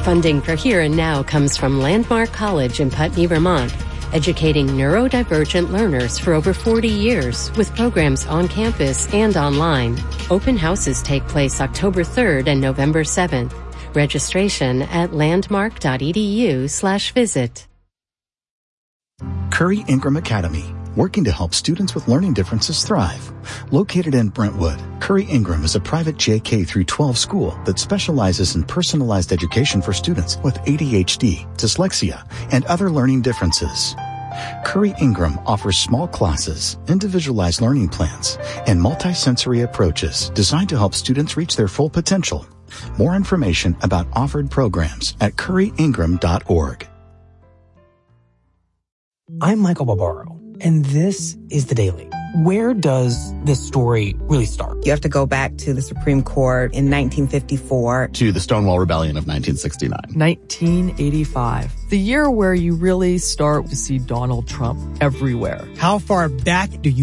Funding for Here and Now comes from Landmark College in Putney, Vermont, educating neurodivergent learners for over 40 years with programs on campus and online. Open houses take place October 3rd and November 7th. Registration at landmark.edu/visit. Curry Ingram Academy, working to help students with learning differences thrive. Located in Brentwood, Curry Ingram is a private JK through 12 school that specializes in personalized education for students with ADHD, dyslexia, and other learning differences. Curry Ingram offers small classes, individualized learning plans, and multisensory approaches designed to help students reach their full potential. More information about offered programs at curryingram.org. I'm Michael Barbaro, and this is The Daily. Where does this story really start? You have to go back to the Supreme Court in 1954. To the Stonewall Rebellion of 1969. 1985. The year where you really start to see Donald Trump everywhere. How far back do you